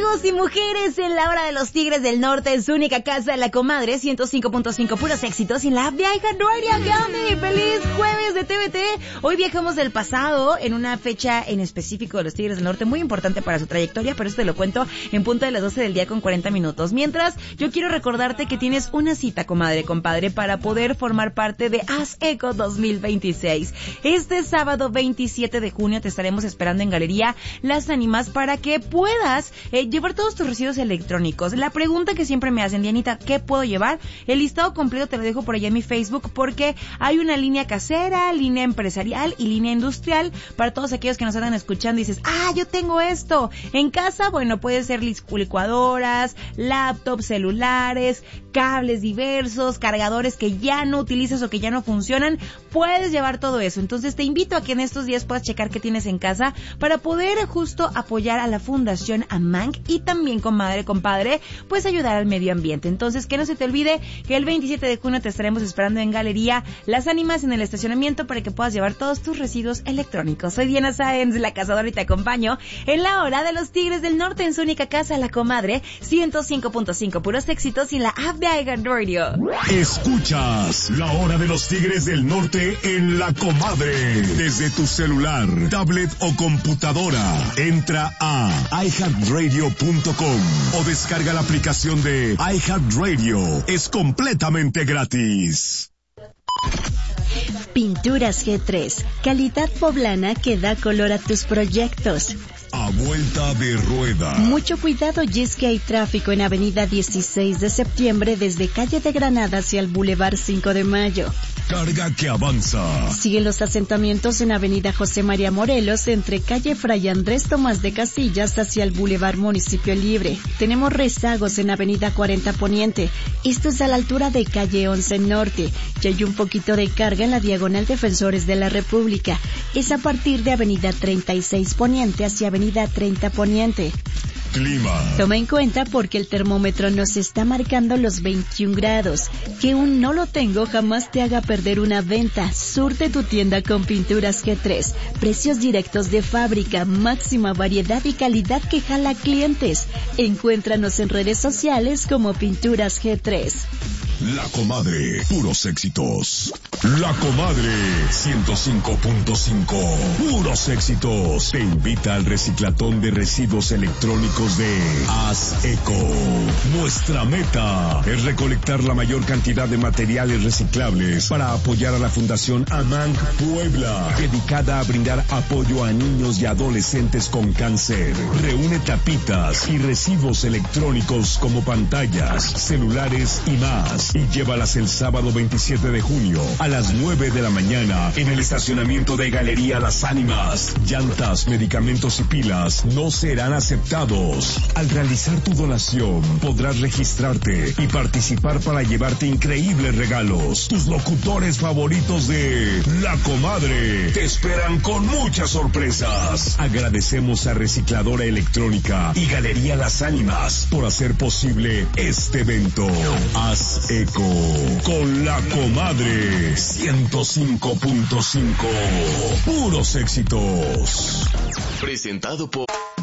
amigos y mujeres, en la hora de los Tigres del Norte, en su única casa, La Comadre, 105.5, puros éxitos, en la app de iHeartRadio. ¡Grande! ¡Feliz jueves de TVT! Hoy viajamos del pasado en una fecha en específico de los Tigres del Norte, muy importante para su trayectoria, pero eso te lo cuento en punto de las 12 del día con 40 minutos. Mientras, yo quiero recordarte que tienes una cita, comadre, compadre, para poder formar parte de Haz Eco 2026. Este sábado 27 de junio te estaremos esperando en Galería Las Ánimas para que puedas llevar todos tus residuos electrónicos. La pregunta que siempre me hacen, Dianita, ¿qué puedo llevar? El listado completo te lo dejo por allá en mi Facebook, porque hay una línea casera, línea empresarial y línea industrial para todos aquellos que nos andan escuchando y dices, yo tengo esto en casa. Bueno, puede ser licuadoras, laptops, celulares, cables diversos, cargadores que ya no utilizas o que ya no funcionan. Puedes llevar todo eso. Entonces te invito a que en estos días puedas checar qué tienes en casa para poder justo apoyar a la Fundación AMANC y también, comadre, compadre, pues ayudar al medio ambiente. Entonces, que no se te olvide que el 27 de junio te estaremos esperando en Galería Las Ánimas, en el estacionamiento, para que puedas llevar todos tus residuos electrónicos. Soy Diana Sáenz, la cazadora, y te acompaño en la hora de los Tigres del Norte, en su única casa, La Comadre, 105.5, puros éxitos, y en la app de iHeartRadio. Escuchas la hora de los Tigres del Norte en La Comadre. Desde tu celular, tablet o computadora, entra a iHeartRadio.com o descarga la aplicación de iHeartRadio. Es completamente gratis. Pinturas G3, calidad poblana que da color a tus proyectos. A vuelta de rueda. Mucho cuidado, y es que hay tráfico en Avenida 16 de Septiembre desde Calle de Granada hacia el Boulevard 5 de Mayo. Carga que avanza. Siguen los asentamientos en Avenida José María Morelos entre Calle Fray Andrés Tomás de Casillas hacia el Boulevard Municipio Libre. Tenemos rezagos en Avenida 40 Poniente. Esto es a la altura de Calle 11 Norte. Y hay un poquito de carga en la diagonal Defensores de la República. Es a partir de Avenida 36 Poniente hacia Avenida 30 Poniente. Clima. Toma en cuenta porque el termómetro nos está marcando los 21 grados. Que un no lo tengo jamás te haga perder una venta. Surte tu tienda con Pinturas G3. Precios directos de fábrica, máxima variedad y calidad que jala clientes. Encuéntranos en redes sociales como Pinturas G3. La Comadre, puros éxitos. La Comadre, 105.5, puros éxitos. Te invita al reciclatón de residuos electrónicos de Haz Eco. Nuestra meta es recolectar la mayor cantidad de materiales reciclables para apoyar a la Fundación AMANC Puebla, dedicada a brindar apoyo a niños y adolescentes con cáncer. Reúne tapitas y residuos electrónicos como pantallas, celulares y más, y llévalas el sábado 27 de junio a las 9 de la mañana en el estacionamiento de Galería Las Ánimas. Llantas, medicamentos y pilas no serán aceptados. Al realizar tu donación podrás registrarte y participar para llevarte increíbles regalos. Tus locutores favoritos de La Comadre te esperan con muchas sorpresas. Agradecemos a Recicladora Electrónica y Galería Las Ánimas por hacer posible este evento. Haz Eco con La Comadre, 105.5, puros éxitos. Presentado por